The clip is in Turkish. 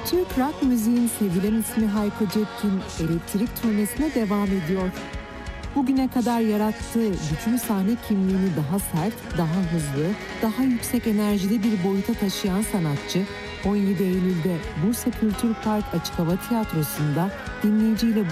Türk rock müziğin sevilen ismi Hayko Cepkin, elektrik turnesine devam ediyor. Bugüne kadar yarattığı bütün sahne kimliğini daha sert, daha hızlı, daha yüksek enerjili bir boyuta taşıyan sanatçı, 17 Eylül'de Bursa Kültür Park Açık Hava Tiyatrosu'nda dinleyiciyle